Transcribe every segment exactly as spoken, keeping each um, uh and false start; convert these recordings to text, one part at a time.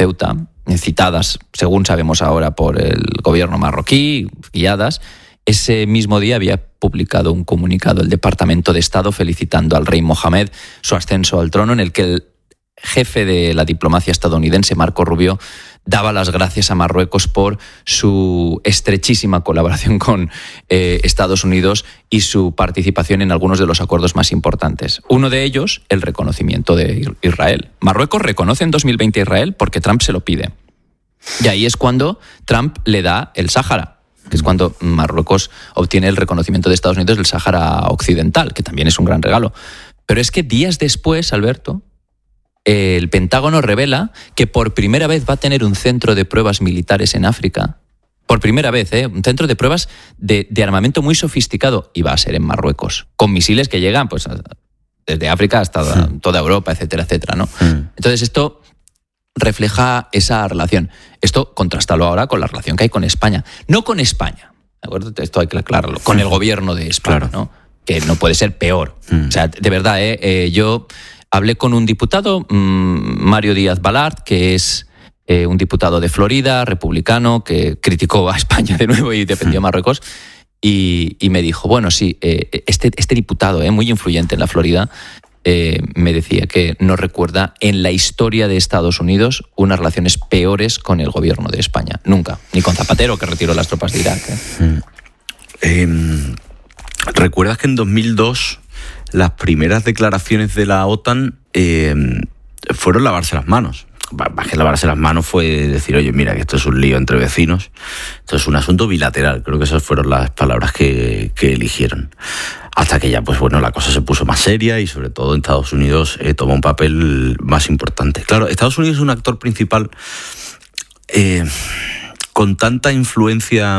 Ceuta, citadas, según sabemos ahora, por el gobierno marroquí, guiadas. Ese mismo día había publicado un comunicado el Departamento de Estado felicitando al rey Mohamed su ascenso al trono, en el que el jefe de la diplomacia estadounidense, Marco Rubio, daba las gracias a Marruecos por su estrechísima colaboración con eh, Estados Unidos y su participación en algunos de los acuerdos más importantes. Uno de ellos, el reconocimiento de Israel. Marruecos reconoce en dos mil veinte a Israel porque Trump se lo pide. Y ahí es cuando Trump le da el Sáhara, que es cuando Marruecos obtiene el reconocimiento de Estados Unidos del Sáhara Occidental, que también es un gran regalo. Pero es que días después, Alberto, el Pentágono revela que por primera vez va a tener un centro de pruebas militares en África. Por primera vez, ¿eh? Un centro de pruebas de, de armamento muy sofisticado, y va a ser en Marruecos, con misiles que llegan pues desde África hasta sí. toda Europa, etcétera, etcétera, ¿no? Sí. Entonces esto refleja esa relación. Esto contrastalo ahora con la relación que hay con España. No con España, ¿de acuerdo? Esto hay que aclararlo. Con el gobierno de España, claro. ¿no? Que no puede ser peor. Mm. O sea, de verdad, ¿eh? eh yo hablé con un diputado, mmm, Mario Díaz Balart, que es eh, un diputado de Florida, republicano, que criticó a España de nuevo y defendió a Marruecos, y, y me dijo, bueno, sí, eh, este, este diputado, eh, muy influyente en la Florida, Eh, me decía que no recuerda en la historia de Estados Unidos unas relaciones peores con el gobierno de España. Nunca. Ni con Zapatero, que retiró las tropas de Irak. ¿eh? Eh, ¿Recuerdas que en dos mil dos las primeras declaraciones de la OTAN eh, fueron lavarse las manos? Más que lavarse las manos fue decir, oye, mira, que esto es un lío entre vecinos, esto es un asunto bilateral. Creo que esas fueron las palabras que, que eligieron. Hasta que ya, pues bueno, la cosa se puso más seria y sobre todo en Estados Unidos eh, tomó un papel más importante. Claro, Estados Unidos es un actor principal eh, con tanta influencia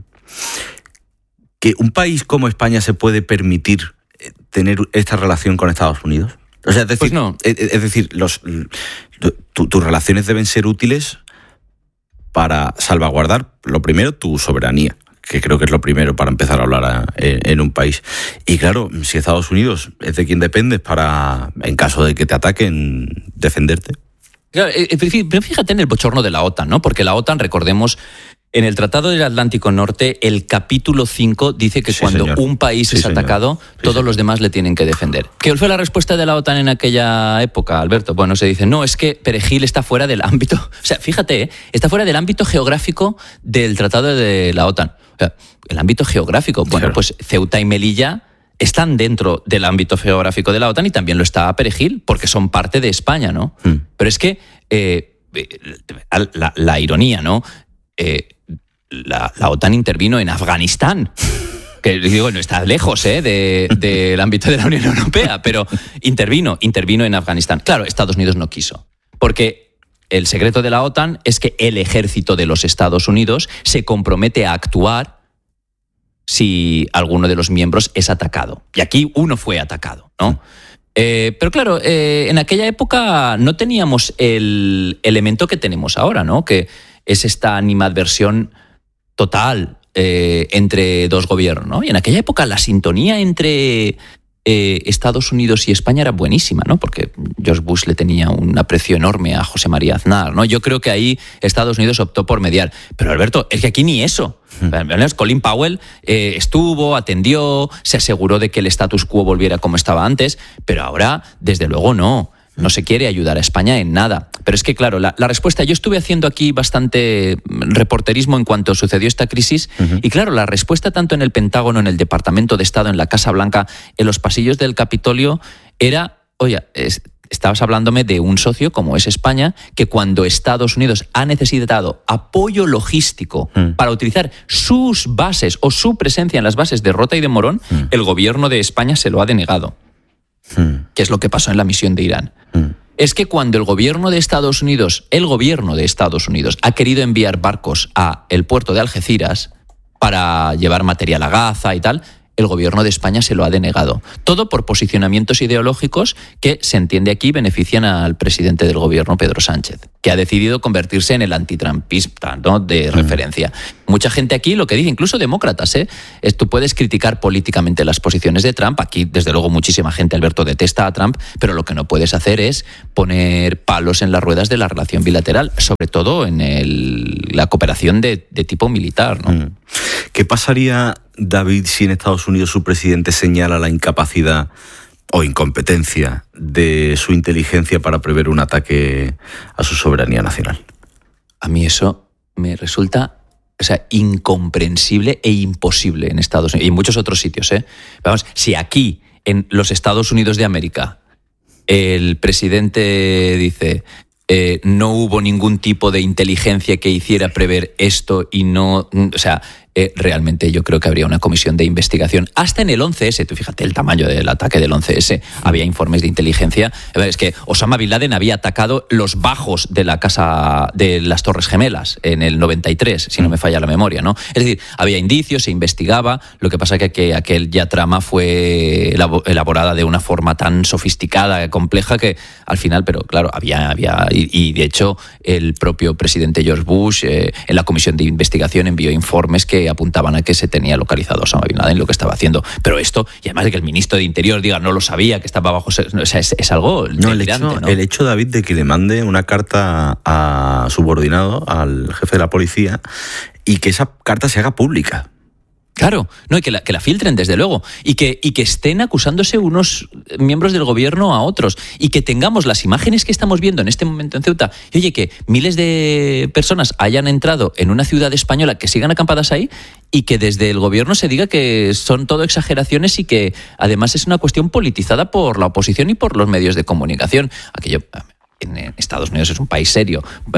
que un país como España se puede permitir tener esta relación con Estados Unidos. O sea, es decir, pues no. es, es decir, los, tu, tus relaciones deben ser útiles para salvaguardar, lo primero, tu soberanía, que creo que es lo primero para empezar a hablar a, en, en un país. Y claro, si Estados Unidos es de quien dependes para, en caso de que te ataquen, defenderte. Claro, pero fíjate en el bochorno de la OTAN, ¿no? Porque la OTAN, recordemos, en el Tratado del Atlántico Norte, el capítulo cinco dice que sí, cuando señor. un país sí, es señor. atacado, sí, todos señor. los demás le tienen que defender. ¿Qué fue la respuesta de la OTAN en aquella época, Alberto? Bueno, se dice, no, es que Perejil está fuera del ámbito, o sea, fíjate, ¿eh? está fuera del ámbito geográfico del Tratado de la OTAN. O sea, el ámbito geográfico, bueno, claro. pues Ceuta y Melilla están dentro del ámbito geográfico de la OTAN y también lo está Perejil, porque son parte de España, ¿no? Mm. Pero es que eh, la, la ironía, ¿no? Eh, La, la OTAN intervino en Afganistán, que digo, no está lejos ¿eh? de, del ámbito de la Unión Europea, pero intervino, intervino en Afganistán. Claro, Estados Unidos no quiso, porque el secreto de la OTAN es que el ejército de los Estados Unidos se compromete a actuar si alguno de los miembros es atacado. Y aquí uno fue atacado, ¿no? Eh, pero claro, eh, en aquella época no teníamos el elemento que tenemos ahora, ¿no? Que es esta animadversión total eh, entre dos gobiernos, ¿no? Y en aquella época la sintonía entre eh, Estados Unidos y España era buenísima, ¿no? Porque George Bush le tenía un aprecio enorme a José María Aznar, ¿no? Yo creo que ahí Estados Unidos optó por mediar. Pero Alberto, es que aquí ni eso. Mm. Colin Powell eh, estuvo, atendió, se aseguró de que el status quo volviera como estaba antes, pero ahora, desde luego, no. No se quiere ayudar a España en nada. Pero es que, claro, la, la respuesta... Yo estuve haciendo aquí bastante reporterismo en cuanto sucedió esta crisis. Uh-huh. Y claro, la respuesta tanto en el Pentágono, en el Departamento de Estado, en la Casa Blanca, en los pasillos del Capitolio, era... Oye, es, estabas hablándome de un socio como es España, que cuando Estados Unidos ha necesitado apoyo logístico uh-huh. para utilizar sus bases o su presencia en las bases de Rota y de Morón, uh-huh. el gobierno de España se lo ha denegado. Hmm. ¿Qué es lo que pasó en la misión de Irán? Hmm. Es que cuando el gobierno de Estados Unidos, el gobierno de Estados Unidos, ha querido enviar barcos a el puerto de Algeciras para llevar material a Gaza y tal, el gobierno de España se lo ha denegado. Todo por posicionamientos ideológicos que, se entiende aquí, benefician al presidente del gobierno, Pedro Sánchez, que ha decidido convertirse en el antitrumpista, ¿no?, de referencia. Mucha gente aquí lo que dice, incluso demócratas, ¿eh? Es, tú puedes criticar políticamente las posiciones de Trump. Aquí, desde luego, muchísima gente, Alberto, detesta a Trump, pero lo que no puedes hacer es poner palos en las ruedas de la relación bilateral, sobre todo en el, la cooperación de, de tipo militar, ¿no? ¿Qué pasaría, David, si en Estados Unidos su presidente señala la incapacidad o incompetencia de su inteligencia para prever un ataque a su soberanía nacional? A mí eso me resulta, o sea, incomprensible e imposible en Estados Unidos y en muchos otros sitios, ¿eh? Vamos, si aquí, en los Estados Unidos de América, el presidente dice... Eh, no hubo ningún tipo de inteligencia que hiciera prever esto y no... O sea, eh, realmente yo creo que habría una comisión de investigación. Hasta en el once ese, tú fíjate el tamaño del ataque del once ese, había informes de inteligencia. Es que Osama Bin Laden había atacado los bajos de la casa de las Torres Gemelas en el noventa y tres, si no me falla la memoria, ¿no? Es decir, había indicios, se investigaba, lo que pasa es que, que aquel ya trama fue elaborada de una forma tan sofisticada, compleja, que al final, pero claro, había... había y, y de hecho el propio presidente George Bush eh, en la comisión de investigación envió informes que apuntaban a que se tenía localizado a Osama Bin Laden lo que estaba haciendo. Pero esto, y además de que el ministro de Interior diga no lo sabía, que estaba bajo... O sea, es, es algo no, el hecho, ¿no? El hecho, David, de que le mande una carta a subordinado, al jefe de la policía, y que esa carta se haga pública. Claro, no, y que la, que la filtren, desde luego, y que, y que estén acusándose unos miembros del gobierno a otros, y que tengamos las imágenes que estamos viendo en este momento en Ceuta, y oye, que miles de personas hayan entrado en una ciudad española, que sigan acampadas ahí, y que desde el gobierno se diga que son todo exageraciones y que además es una cuestión politizada por la oposición y por los medios de comunicación. Aquello... En Estados Unidos es un país serio.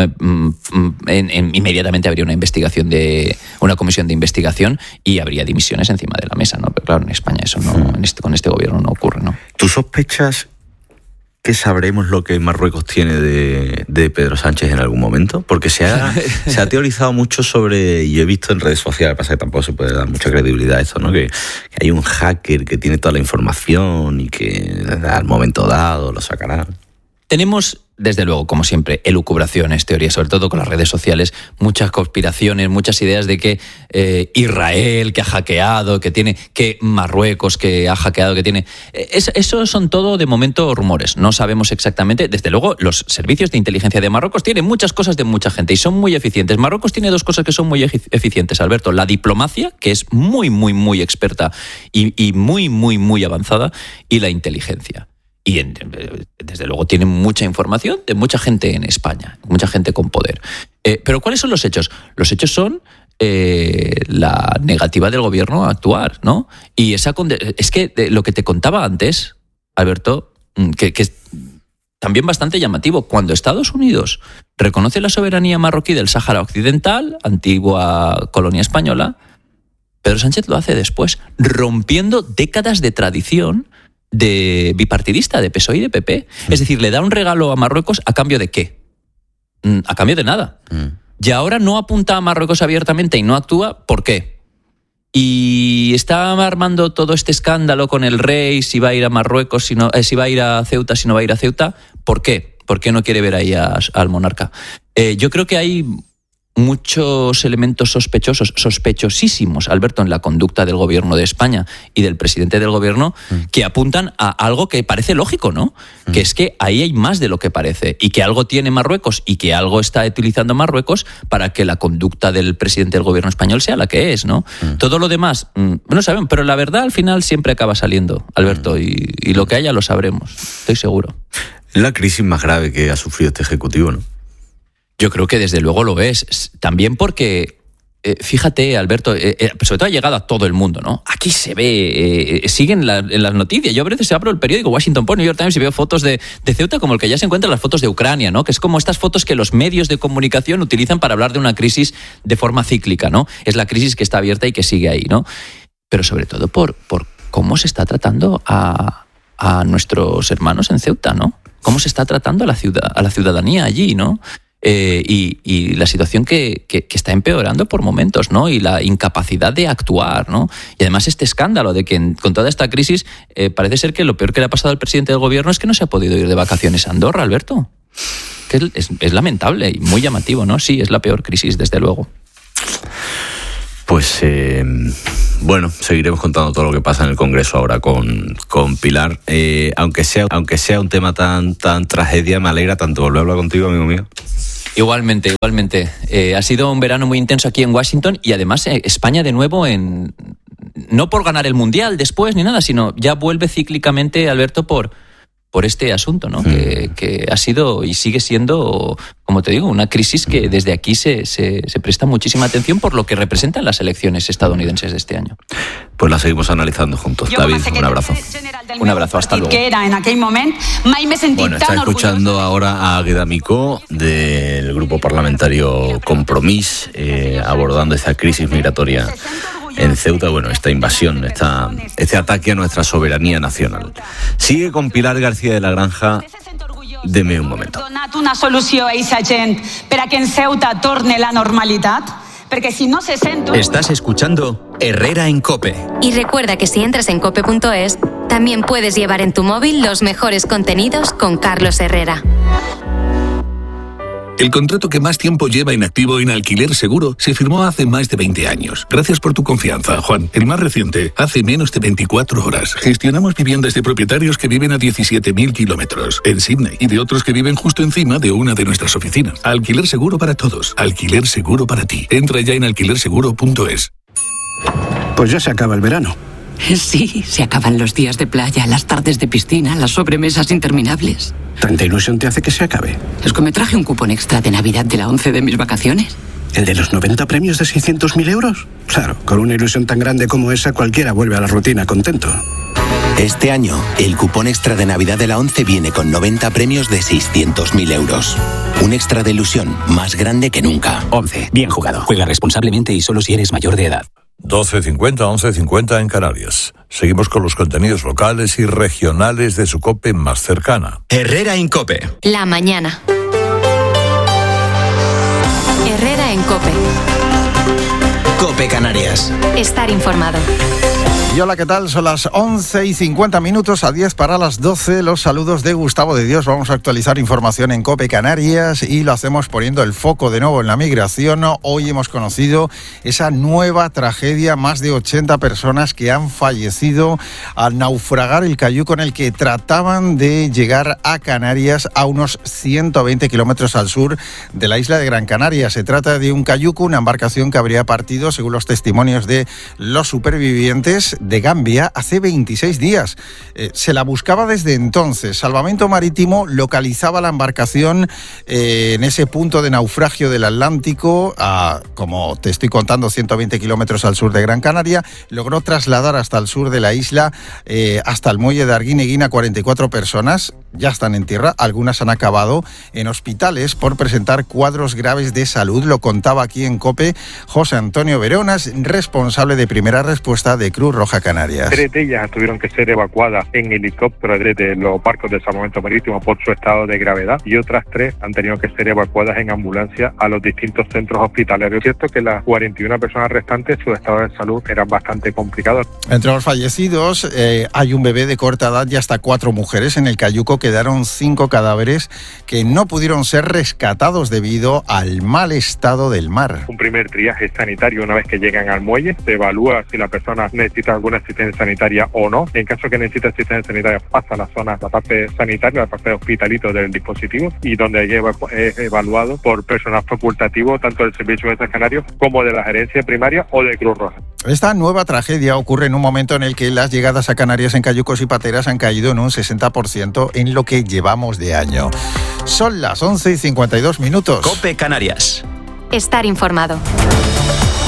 En, en, inmediatamente habría una investigación de una comisión de investigación y habría dimisiones encima de la mesa, ¿no? Pero claro, en España eso no, en este, con este gobierno no ocurre, ¿no? ¿Tú sospechas que sabremos lo que Marruecos tiene de, de Pedro Sánchez en algún momento? Porque se ha, se ha teorizado mucho sobre, y he visto en redes sociales, pasa que tampoco se puede dar mucha credibilidad a esto, ¿no? Que, que hay un hacker que tiene toda la información y que al momento dado lo sacará. Tenemos, desde luego, como siempre, elucubraciones, teorías, sobre todo con las redes sociales, muchas conspiraciones, muchas ideas de que eh, Israel, que ha hackeado, que tiene, que Marruecos, que ha hackeado, que tiene... Es, eso son todo, de momento, rumores. No sabemos exactamente. Desde luego, los servicios de inteligencia de Marruecos tienen muchas cosas de mucha gente y son muy eficientes. Marruecos tiene dos cosas que son muy eficientes, Alberto. La diplomacia, que es muy, muy, muy experta y, y muy, muy, muy avanzada, y la inteligencia. Y en, desde luego tienen mucha información de mucha gente en España, mucha gente con poder. Eh, pero ¿cuáles son los hechos? Los hechos son eh, la negativa del gobierno a actuar, ¿no? Y esa es que lo que te contaba antes, Alberto, que, que es también bastante llamativo. Cuando Estados Unidos reconoce la soberanía marroquí del Sáhara Occidental, antigua colonia española, Pedro Sánchez lo hace después, rompiendo décadas de tradición de bipartidista, de P S O E y de P P. Es decir, le da un regalo a Marruecos a cambio de ¿qué? A cambio de nada. Mm. Y ahora no apunta a Marruecos abiertamente y no actúa, ¿por qué? Y está armando todo este escándalo con el rey, si va a ir a Marruecos, si, no, eh, si va a ir a Ceuta, si no va a ir a Ceuta, ¿por qué? ¿Por qué no quiere ver ahí a, al monarca? Eh, yo creo que hay muchos elementos sospechosos, sospechosísimos, Alberto, en la conducta del gobierno de España y del presidente del gobierno, mm. que apuntan a algo que parece lógico, ¿no? Mm. Que es que ahí hay más de lo que parece y que algo tiene Marruecos y que algo está utilizando Marruecos para que la conducta del presidente del gobierno español sea la que es, ¿no? Mm. Todo lo demás, no sabemos, pero la verdad al final siempre acaba saliendo, Alberto, mm. y, y lo que haya lo sabremos, estoy seguro. Es la crisis más grave que ha sufrido este ejecutivo, ¿no? Yo creo que desde luego lo es. También porque, eh, fíjate, Alberto, eh, eh, sobre todo ha llegado a todo el mundo, ¿no? Aquí se ve, eh, siguen la, en las noticias. Yo a veces abro el periódico Washington Post, New York Times y veo fotos de, de Ceuta como el que ya se encuentran las fotos de Ucrania, ¿no? Que es como estas fotos que los medios de comunicación utilizan para hablar de una crisis de forma cíclica, ¿no? Es la crisis que está abierta y que sigue ahí, ¿no? Pero sobre todo por, por cómo se está tratando a, a nuestros hermanos en Ceuta, ¿no? Cómo se está tratando a la ciudad, a la ciudadanía allí, ¿no? Eh, y, y la situación que, que, que está empeorando por momentos, ¿no? Y la incapacidad de actuar, ¿no? Y además este escándalo de que en, con toda esta crisis eh, parece ser que lo peor que le ha pasado al presidente del gobierno es que no se ha podido ir de vacaciones a Andorra, Alberto. Que es, es lamentable y muy llamativo, ¿no? Sí, es la peor crisis, desde luego. Pues eh, bueno, seguiremos contando todo lo que pasa en el Congreso ahora con, con Pilar. Eh, aunque sea, aunque sea un tema tan, tan tragedia, me alegra tanto volver a hablar contigo, amigo mío. Igualmente, igualmente. Eh, ha sido un verano muy intenso aquí en Washington y además eh, España de nuevo en... No por ganar el Mundial después ni nada, sino ya vuelve cíclicamente, Alberto, por... por este asunto, ¿no? Mm. Que, que ha sido y sigue siendo, como te digo, una crisis que desde aquí se, se, se presta muchísima atención por lo que representan las elecciones estadounidenses de este año. Pues la seguimos analizando juntos. Yo David, un abrazo. Un abrazo, hasta luego. Que era en aquel momento, mai me sentí bueno, está tan escuchando ahora a Águeda Micó del grupo parlamentario Compromís, eh, abordando esta crisis migratoria en Ceuta, bueno, esta invasión, esta, este ataque a nuestra soberanía nacional. Sigue con Pilar García de la Granja. Deme un momento. Donat una solució a esa gent per a que en Ceuta torne la normalitat, perquè si no se sent... Estás escuchando Herrera en COPE. Y recuerda que si entras en cope punto es, también puedes llevar en tu móvil los mejores contenidos con Carlos Herrera. El contrato que más tiempo lleva inactivo en Alquiler Seguro se firmó hace más de veinte años. Gracias por tu confianza, Juan. El más reciente, hace menos de veinticuatro horas. Gestionamos viviendas de propietarios que viven a diecisiete mil kilómetros en Sydney y de otros que viven justo encima de una de nuestras oficinas. Alquiler Seguro para todos. Alquiler Seguro para ti. Entra ya en alquiler seguro punto es. Pues ya se acaba el verano. Sí, se acaban los días de playa, las tardes de piscina, las sobremesas interminables. ¿Tanta ilusión te hace que se acabe? Es que me traje un cupón extra de Navidad de la once de mis vacaciones. ¿El de los noventa premios de seiscientos mil euros? Claro, con una ilusión tan grande como esa, cualquiera vuelve a la rutina contento. Este año, el cupón extra de Navidad de la once viene con noventa premios de seiscientos mil euros. Un extra de ilusión más grande que nunca. once. Bien jugado. Juega responsablemente y solo si eres mayor de edad. doce cincuenta, once cincuenta en Canarias. Seguimos con los contenidos locales y regionales de su COPE más cercana. Herrera en COPE. La mañana. Herrera en COPE. COPE Canarias. Estar informado. Y hola, ¿qué tal? Son las once y cincuenta minutos, a diez para las doce. Los saludos de Gustavo de Dios. Vamos a actualizar información en COPE Canarias y lo hacemos poniendo el foco de nuevo en la migración. Hoy hemos conocido esa nueva tragedia, más de ochenta personas que han fallecido al naufragar el cayuco en el que trataban de llegar a Canarias, a unos ciento veinte kilómetros al sur de la isla de Gran Canaria. Se trata de un cayuco, una embarcación que habría partido, según los testimonios de los supervivientes, de Gambia hace veintiséis días. Eh, se la buscaba desde entonces. Salvamento Marítimo localizaba la embarcación eh, en ese punto de naufragio del Atlántico, a, como te estoy contando, ciento veinte kilómetros al sur de Gran Canaria. Logró trasladar hasta el sur de la isla, eh, hasta el muelle de Arguineguín, a cuarenta y cuatro personas. Ya están en tierra. Algunas han acabado en hospitales por presentar cuadros graves de salud. Lo contaba aquí en COPE José Antonio Veronas, responsable de primera respuesta de Cruz Roja Canarias. Tres de ellas tuvieron que ser evacuadas en helicóptero de los barcos de salvamento marítimo por su estado de gravedad, y otras tres han tenido que ser evacuadas en ambulancia a los distintos centros hospitalarios. Es cierto que las cuarenta y una personas restantes, su estado de salud era bastante complicado. Entre los fallecidos eh, hay un bebé de corta edad y hasta cuatro mujeres. En el cayuco quedaron cinco cadáveres que no pudieron ser rescatados debido al mal estado del mar. Un primer triaje sanitario una vez que llegan al muelle, se evalúa si la persona necesita alguna asistencia sanitaria o no. En caso que necesite asistencia sanitaria, pasa a la zona, la parte sanitaria, la parte de hospitalito del dispositivo, y donde es evaluado por personal facultativo tanto del Servicio de Canarios como de la gerencia primaria o de Cruz Roja. Esta nueva tragedia ocurre en un momento en el que las llegadas a Canarias en cayucos y pateras han caído en un sesenta por ciento en lo que llevamos de año. Son las once y cincuenta y dos minutos. COPE Canarias. Estar informado.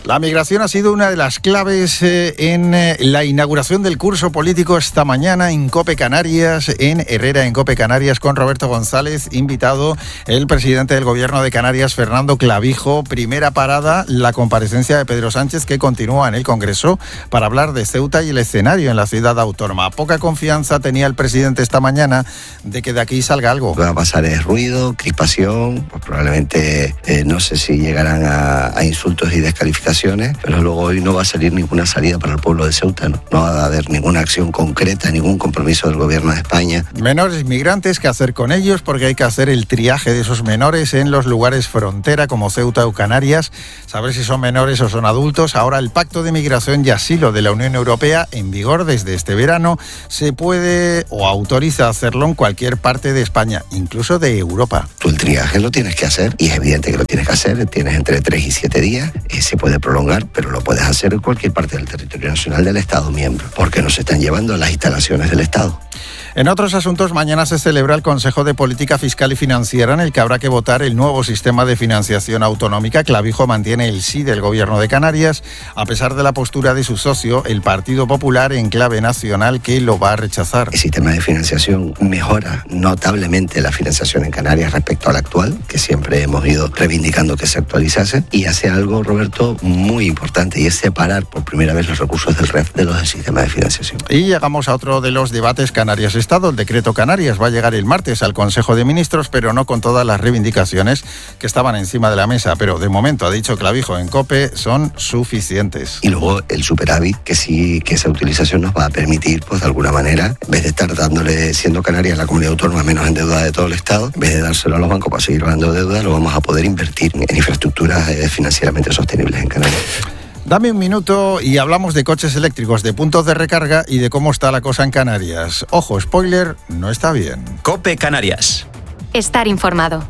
La migración ha sido una de las claves eh, en eh, la inauguración del curso político esta mañana en COPE Canarias, en Herrera en COPE Canarias, con Roberto González, invitado el presidente del Gobierno de Canarias, Fernando Clavijo. Primera parada, la comparecencia de Pedro Sánchez, que continúa en el Congreso para hablar de Ceuta y el escenario en la ciudad autónoma. Poca confianza tenía el presidente esta mañana de que de aquí salga algo. Lo que va a pasar es ruido, crispación, pues probablemente eh, no sé si llegarán a, a insultos y descalificaciones, pero luego hoy no va a salir ninguna salida para el pueblo de Ceuta, ¿no? No va a haber ninguna acción concreta, ningún compromiso del Gobierno de España. Menores migrantes, ¿qué hacer con ellos? Porque hay que hacer el triaje de esos menores en los lugares frontera como Ceuta o Canarias, saber si son menores o son adultos. Ahora el Pacto de Migración y Asilo de la Unión Europea, en vigor desde este verano, se puede o autoriza hacerlo en cualquier parte de España, incluso de Europa. Tú el triaje lo tienes que hacer y es evidente que lo tienes que hacer, tienes entre tres y siete días, eh, se puede prolongar, pero lo puedes hacer en cualquier parte del territorio nacional del Estado miembro, porque nos están llevando a las instalaciones del Estado. En otros asuntos, mañana se celebra el Consejo de Política Fiscal y Financiera, en el que habrá que votar el nuevo sistema de financiación autonómica. Clavijo mantiene el sí del Gobierno de Canarias, a pesar de la postura de su socio, el Partido Popular, en clave nacional, que lo va a rechazar. El sistema de financiación mejora notablemente la financiación en Canarias respecto al actual, que siempre hemos ido reivindicando que se actualizase, y hace algo, Roberto, muy importante, y es separar por primera vez los recursos del R E F de los del sistema de financiación. Y llegamos a otro de los debates Canarias-Estado. El decreto Canarias va a llegar el martes al Consejo de Ministros, pero no con todas las reivindicaciones que estaban encima de la mesa. Pero de momento, ha dicho Clavijo en COPE, son suficientes. Y luego el superávit, que sí, que esa utilización nos va a permitir, pues de alguna manera, en vez de estar dándole, siendo Canarias la comunidad autónoma menos endeudada de todo el Estado, en vez de dárselo a los bancos para seguir dando deuda, lo vamos a poder invertir en infraestructuras eh, financieramente sostenibles en Canarias. Dame un minuto y hablamos de coches eléctricos, de puntos de recarga y de cómo está la cosa en Canarias. Ojo, spoiler, no está bien. COPE Canarias. Estar informado.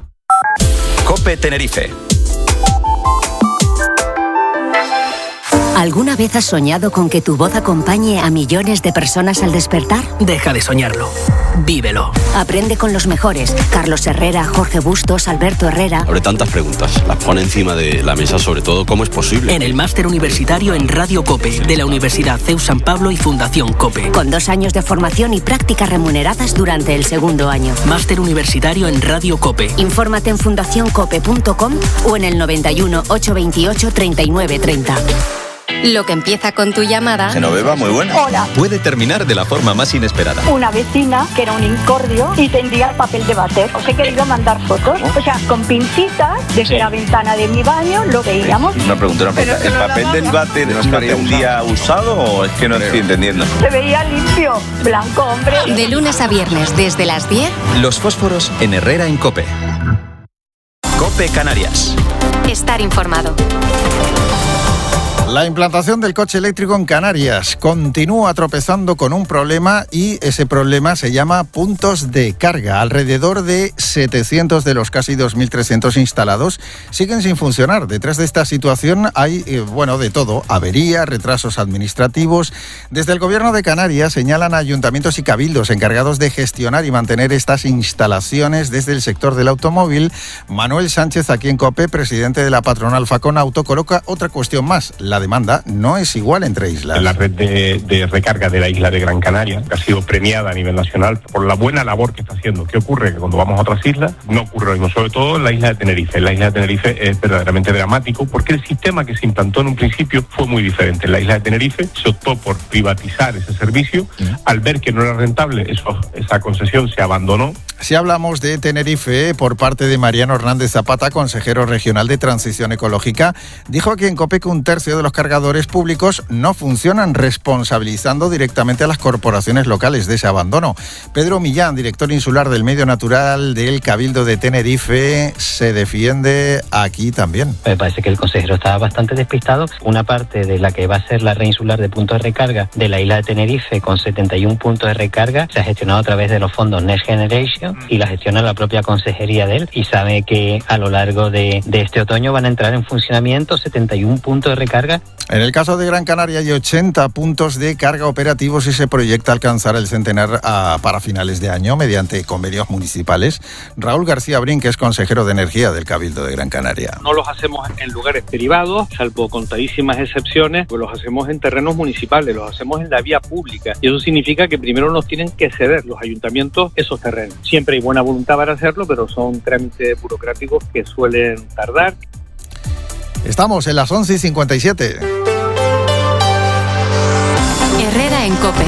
COPE Tenerife. ¿Alguna vez has soñado con que tu voz acompañe a millones de personas al despertar? Deja de soñarlo. Vívelo. Aprende con los mejores. Carlos Herrera, Jorge Bustos, Alberto Herrera. Abre tantas preguntas. Las pone encima de la mesa, sobre todo, ¿cómo es posible? En el máster universitario en Radio COPE, de la Universidad C E U San Pablo y Fundación COPE. Con dos años de formación y prácticas remuneradas durante el segundo año. Máster universitario en Radio COPE. Infórmate en fundación cope punto com o en el noventa y uno, ochocientos veintiocho, treinta y nueve treinta. Lo que empieza con tu llamada... Genoveva, muy buena. Hola. Puede terminar de la forma más inesperada. Una vecina que era un incordio y tendría papel de váter. Os he querido mandar fotos. O sea, con pincitas, desde sí. la ventana de mi baño lo veíamos. Una pregunta, una pregunta. ¿El papel del váter no se tendría usado o es que no estoy entendiendo? Se veía limpio, blanco, hombre. De lunes a viernes, desde las diez... Los fósforos en Herrera en COPE. COPE Canarias. Estar informado. La implantación del coche eléctrico en Canarias continúa tropezando con un problema y ese problema se llama puntos de carga. Alrededor de setecientos de los casi dos mil trescientos instalados siguen sin funcionar. Detrás de esta situación hay, eh, bueno, de todo, averías, retrasos administrativos. Desde el Gobierno de Canarias señalan a ayuntamientos y cabildos encargados de gestionar y mantener estas instalaciones desde el sector del automóvil. Manuel Sánchez, aquí en COPE, presidente de la patronal Faconauto, coloca otra cuestión más. La demanda no es igual entre islas. La red de, de recarga de la isla de Gran Canaria, que ha sido premiada a nivel nacional por la buena labor que está haciendo. ¿Qué ocurre? Que cuando vamos a otras islas no ocurre lo mismo, sobre todo en la isla de Tenerife. En la isla de Tenerife es verdaderamente dramático porque el sistema que se implantó en un principio fue muy diferente. En la isla de Tenerife se optó por privatizar ese servicio. Al ver que no era rentable, eso, esa concesión se abandonó. Si hablamos de Tenerife, por parte de Mariano Hernández Zapata, consejero regional de Transición Ecológica, dijo aquí en COPE que un tercio de los cargadores públicos no funcionan, responsabilizando directamente a las corporaciones locales de ese abandono. Pedro Millán, director insular del Medio Natural del Cabildo de Tenerife, se defiende aquí también. Me parece que el consejero estaba bastante despistado. Una parte de la que va a ser la red insular de puntos de recarga de la isla de Tenerife, con setenta y uno puntos de recarga, se ha gestionado a través de los fondos Next Generation, servicio y la gestiona la propia consejería de él, y sabe que a lo largo de, de este otoño van a entrar en funcionamiento setenta y un puntos de recarga. En el caso de Gran Canaria hay ochenta puntos de carga operativos y se proyecta alcanzar el centenar a, para finales de año mediante convenios municipales. Raúl García Brin, que es consejero de Energía del Cabildo de Gran Canaria. No los hacemos en lugares privados, salvo contadísimas excepciones, pues los hacemos en terrenos municipales, los hacemos en la vía pública. Y eso significa que primero nos tienen que ceder los ayuntamientos esos terrenos. Siempre hay buena voluntad para hacerlo, pero son trámites burocráticos que suelen tardar. Estamos en las once y cincuenta y siete. Herrera en COPE.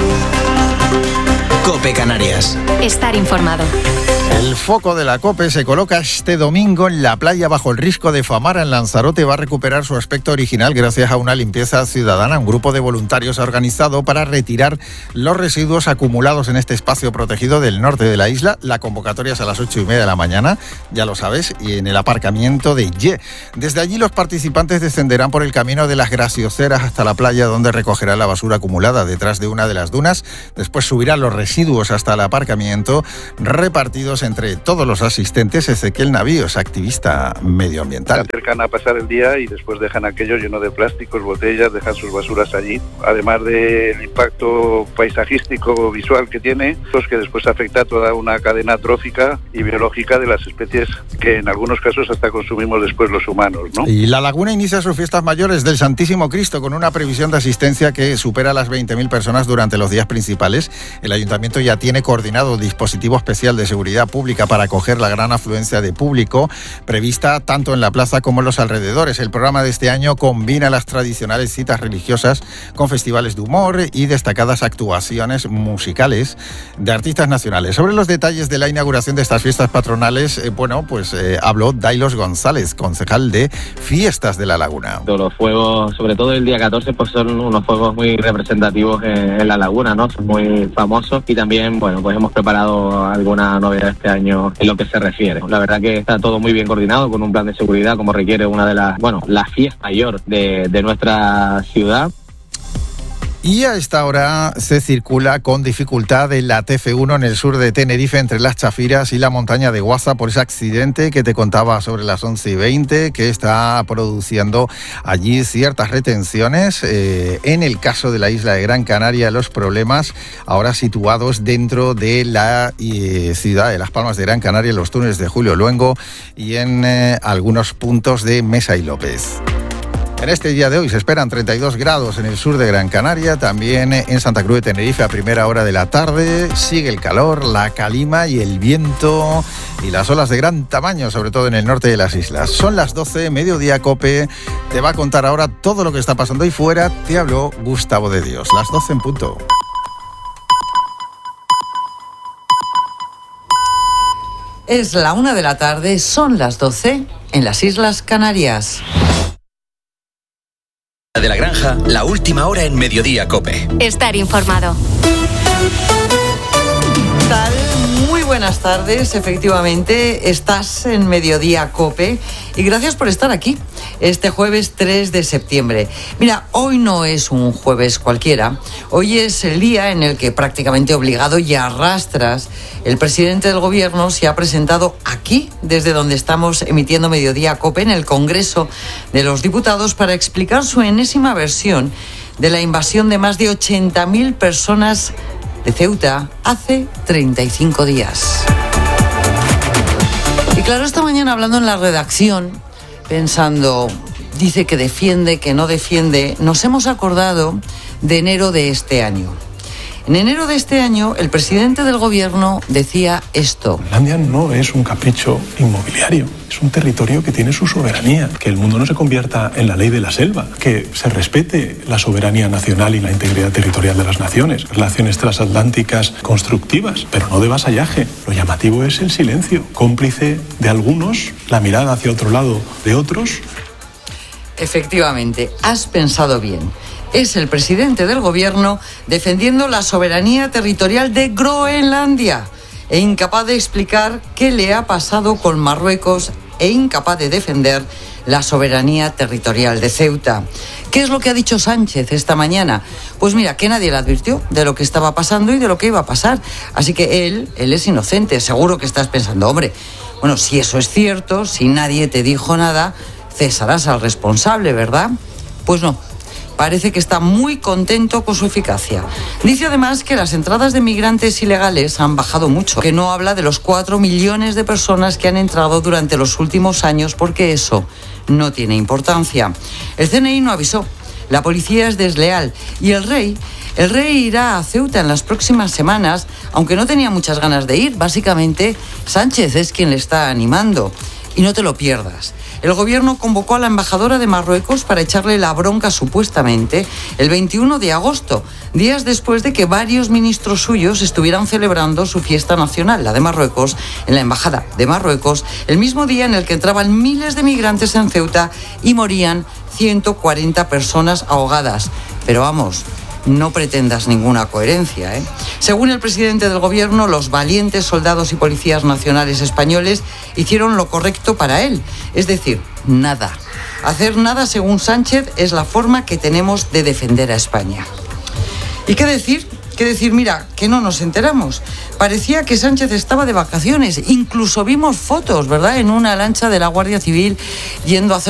COPE Canarias. Estar informado. El foco de la COPE se coloca este domingo en la playa bajo el risco de Famara, en Lanzarote. Va a recuperar su aspecto original gracias a una limpieza ciudadana. Un grupo de voluntarios ha organizado para retirar los residuos acumulados en este espacio protegido del norte de la isla. La convocatoria es a las ocho y media de la mañana, ya lo sabes, y en el aparcamiento de Ye. Desde allí los participantes descenderán por el camino de las Gracioseras hasta la playa, donde recogerán la basura acumulada detrás de una de las dunas. Después subirán los residuos hasta el aparcamiento, repartidos entre todos los asistentes. Ezequiel Navío es activista medioambiental. Se acercan a pasar el día y después dejan aquello lleno de plásticos, botellas, dejan sus basuras allí. Además del impacto paisajístico visual que tiene, pues que después afecta a toda una cadena trófica y biológica de las especies que en algunos casos hasta consumimos después los humanos, ¿no? Y La Laguna inicia sus fiestas mayores del Santísimo Cristo con una previsión de asistencia que supera las veinte mil personas durante los días principales. El ayuntamiento ya tiene coordinado dispositivo especial de seguridad pública para acoger la gran afluencia de público prevista tanto en la plaza como en los alrededores. El programa de este año combina las tradicionales citas religiosas con festivales de humor y destacadas actuaciones musicales de artistas nacionales. Sobre los detalles de la inauguración de estas fiestas patronales, eh, bueno, pues eh, habló Dailos González, concejal de Fiestas de La Laguna. Los fuegos, sobre todo el día catorce, pues son unos fuegos muy representativos en, en La Laguna, ¿no? Son muy famosos y también, bueno, pues hemos preparado alguna novedad este año en lo que se refiere. La verdad que está todo muy bien coordinado con un plan de seguridad como requiere una de las, bueno, la fiesta mayor de, de nuestra ciudad. Y a esta hora se circula con dificultad en la T F uno en el sur de Tenerife, entre Las Chafiras y la montaña de Guaza, por ese accidente que te contaba sobre las once y veinte, que está produciendo allí ciertas retenciones. Eh, en el caso de la isla de Gran Canaria, los problemas ahora situados dentro de la eh, ciudad de Las Palmas de Gran Canaria, en los túneles de Julio Luengo y en eh, algunos puntos de Mesa y López. En este día de hoy se esperan treinta y dos grados en el sur de Gran Canaria, también en Santa Cruz de Tenerife a primera hora de la tarde. Sigue el calor, la calima y el viento y las olas de gran tamaño, sobre todo en el norte de las islas. Son las doce, Mediodía COPE. Te va a contar ahora todo lo que está pasando ahí fuera. Te habló Gustavo de Dios. Las doce en punto. Es la una de la tarde, son las doce en las Islas Canarias. De la Granja, la última hora en Mediodía COPE. Estar informado. ¿Qué tal? Muy buenas tardes, efectivamente, estás en Mediodía COPE y gracias por estar aquí este jueves tres de septiembre. Mira, hoy no es un jueves cualquiera, hoy es el día en el que prácticamente obligado y a rastras el presidente del gobierno se ha presentado aquí, desde donde estamos emitiendo Mediodía COPE, en el Congreso de los Diputados, para explicar su enésima versión de la invasión de más de ochenta mil personas de Ceuta hace treinta y cinco días. Y claro, esta mañana hablando en la redacción, pensando, dice que defiende, que no defiende, nos hemos acordado de enero de este año. En enero de este año, el presidente del gobierno decía esto. Groenlandia no es un capricho inmobiliario, es un territorio que tiene su soberanía, que el mundo no se convierta en la ley de la selva, que se respete la soberanía nacional y la integridad territorial de las naciones, relaciones transatlánticas constructivas, pero no de vasallaje. Lo llamativo es el silencio, cómplice de algunos, la mirada hacia otro lado de otros. Efectivamente, has pensado bien. Es el presidente del gobierno defendiendo la soberanía territorial de Groenlandia e incapaz de explicar qué le ha pasado con Marruecos e incapaz de defender la soberanía territorial de Ceuta. ¿Qué es lo que ha dicho Sánchez esta mañana? Pues mira, que nadie le advirtió de lo que estaba pasando y de lo que iba a pasar. Así que él, él es inocente. Seguro que estás pensando, hombre, bueno, si eso es cierto, si nadie te dijo nada, cesarás al responsable, ¿verdad? Pues no. Parece que está muy contento con su eficacia. Dice además que las entradas de migrantes ilegales han bajado mucho, que no habla de los cuatro millones de personas que han entrado durante los últimos años, porque eso no tiene importancia. El C N I no avisó, la policía es desleal y el rey, el rey irá a Ceuta en las próximas semanas, aunque no tenía muchas ganas de ir. Básicamente, Sánchez es quien le está animando. Y no te lo pierdas. El gobierno convocó a la embajadora de Marruecos para echarle la bronca supuestamente el veintiuno de agosto, días después de que varios ministros suyos estuvieran celebrando su fiesta nacional, la de Marruecos, en la embajada de Marruecos, el mismo día en el que entraban miles de migrantes en Ceuta y morían ciento cuarenta personas ahogadas. Pero vamos, no pretendas ninguna coherencia, ¿eh? Según el presidente del gobierno, los valientes soldados y policías nacionales españoles hicieron lo correcto para él, es decir, nada. Hacer nada, según Sánchez, es la forma que tenemos de defender a España. ¿Y qué decir? ¿Qué decir? Mira, que no nos enteramos. Parecía que Sánchez estaba de vacaciones, incluso vimos fotos, ¿verdad?, en una lancha de la Guardia Civil yendo a hacer